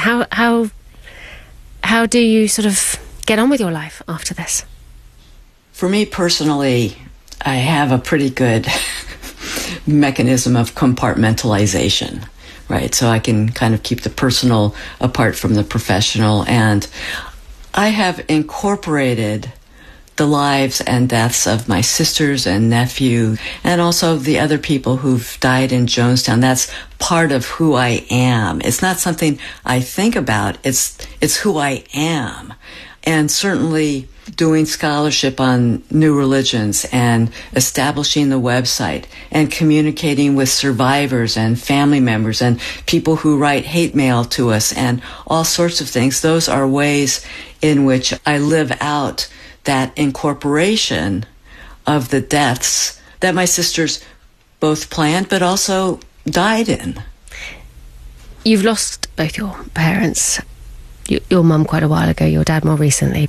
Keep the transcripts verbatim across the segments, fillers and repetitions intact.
How how how do you sort of get on with your life after this? For me personally, I have a pretty good mechanism of compartmentalization, right? So I can kind of keep the personal apart from the professional. And I have incorporated the lives and deaths of my sisters and nephew, and also the other people who've died in Jonestown. That's part of who I am. It's not something I think about. It's, it's who I am. And certainly doing scholarship on new religions and establishing the website and communicating with survivors and family members and people who write hate mail to us and all sorts of things. Those are ways in which I live out that incorporation of the deaths that my sisters both planned but also died in. You've lost both your parents, your, your mum quite a while ago, your dad more recently.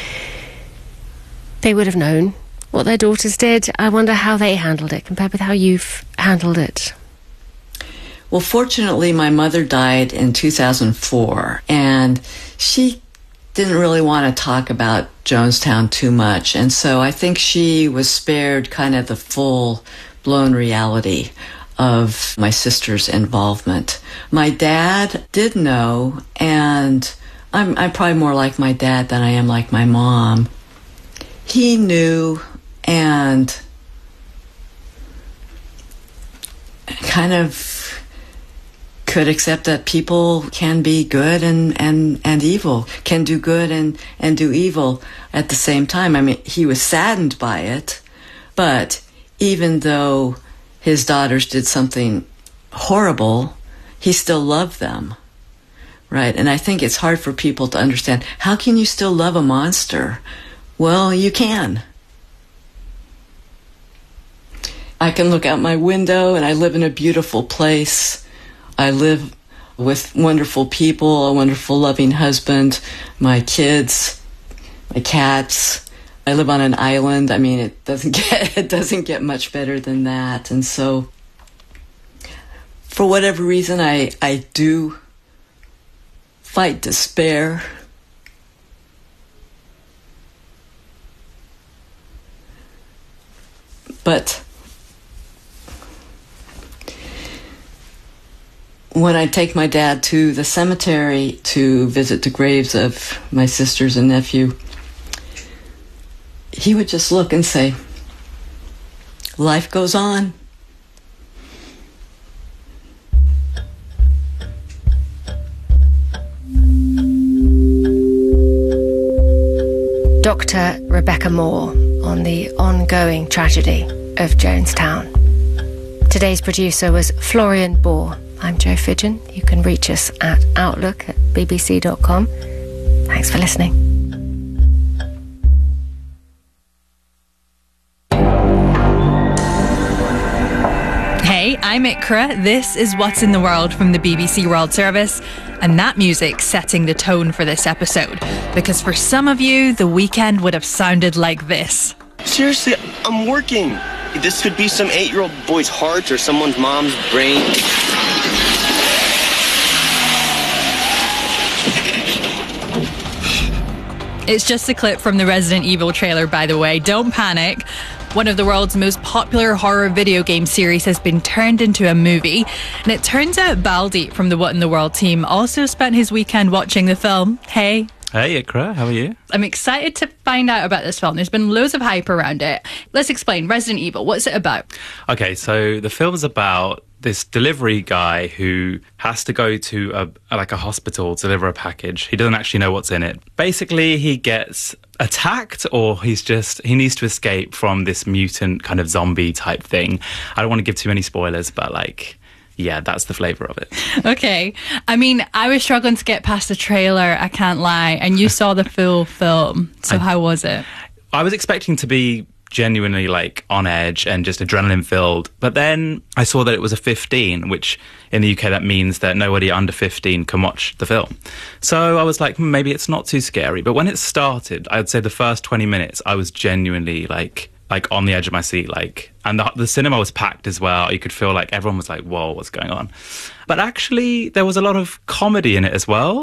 They would have known what their daughters did. I wonder how they handled it compared with how you've handled it. Well, fortunately, my mother died in two thousand four, and she didn't really want to talk about Jonestown too much. And so I think she was spared kind of the full-blown reality of my sister's involvement. My dad did know, and I'm, I'm probably more like my dad than I am like my mom. He knew and kind of could accept that people can be good and, and, and evil, can do good and, and do evil at the same time. I mean, he was saddened by it, but even though his daughters did something horrible, he still loved them, right? And I think it's hard for people to understand, how can you still love a monster? Well, you can. I can look out my window and I live in a beautiful place. I live with wonderful people, a wonderful, loving husband, my kids, my cats. I live on an island. I mean, it doesn't get it doesn't get much better than that. And so, for whatever reason, I, I do fight despair. But when I take my dad to the cemetery to visit the graves of my sisters and nephew, he would just look and say, "Life goes on." Doctor Rebecca Moore on the ongoing tragedy of Jonestown. Today's producer was Florian Bohr. I'm Jo Fidgen. You can reach us at outlook at b b c dot com. Thanks for listening. Hey, I'm Ikra. This is What's in the World from the B B C World Service. And that music's setting the tone for this episode. Because for some of you, the weekend would have sounded like this. Seriously, I'm working. This could be some eight-year-old boy's heart or someone's mom's brain. It's just a clip from the Resident Evil trailer, by the way. Don't panic. One of the world's most popular horror video game series has been turned into a movie. And it turns out Baldi from the What in the World team also spent his weekend watching the film. Hey. Hey, Ikra, how are you? I'm excited to find out about this film. There's been loads of hype around it. Let's explain. Resident Evil, what's it about? Okay, so the film's about this delivery guy who has to go to a like a hospital to deliver a package. He doesn't actually know what's in it. Basically, he gets attacked, or he's just he needs to escape from this mutant kind of zombie type thing. I don't want to give too many spoilers, but like, yeah, that's the flavour of it. Okay. I mean, I was struggling to get past the trailer, I can't lie, and you saw the full film. So I, how was it? I was expecting to be genuinely like on edge and just adrenaline filled, but then I saw that it was a fifteen, which in the U K that means that nobody under fifteen can watch the film. So I was like, hmm, maybe it's not too scary. But when it started, I'd say the first twenty minutes I was genuinely like like on the edge of my seat, like, and the, the cinema was packed as well. You could feel like everyone was like, whoa, what's going on? But actually there was a lot of comedy in it as well.